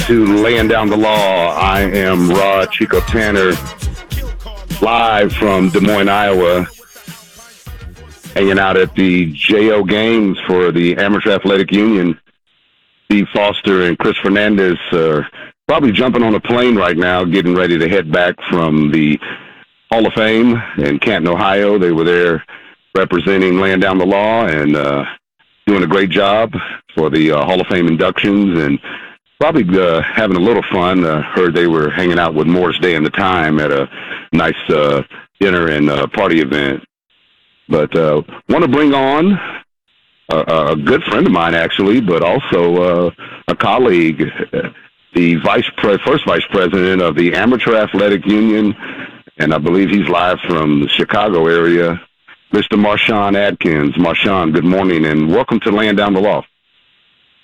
to Laying Down the Law. I am Rod Chico Tanner, live from Des Moines, Iowa, hanging out at the JO Games for the Amateur Athletic Union. Steve Foster and Chris Fernandez are probably jumping on a plane right now, getting ready to head back from the Hall of Fame in Canton, Ohio. They were there representing Laying Down the Law and doing a great job for the Hall of Fame inductions and probably having a little fun. Heard they were hanging out with Morris Day and the Time at a nice dinner and party event. But want to bring on a good friend of mine, actually, but also a colleague, the first vice president of the Amateur Athletic Union, and I believe he's live from the Chicago area, Mr. Marshawn Adkins. Marshawn, good morning, and welcome to Laying Down the Law.